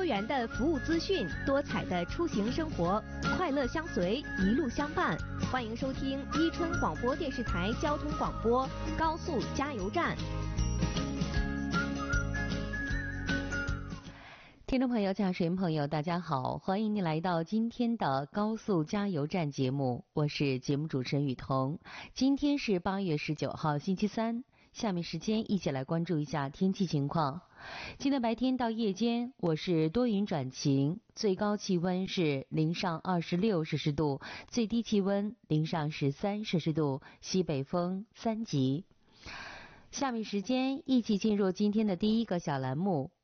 元的服务资讯，多彩的出行生活，快乐相随，一路相伴。欢迎收听伊春广播电视台交通广播高速加油站。 听众朋友、驾驶员朋友，大家好，欢迎您来到今天的高速加油站节目，我是节目主持人雨桐。今天是8月19号，星期三。下面时间一起来关注一下天气情况。今天白天到夜间，我是多云转晴，最高气温是零上26摄氏度，最低气温零上13摄氏度，西北风3级。下面时间一起进入今天的第一个小栏目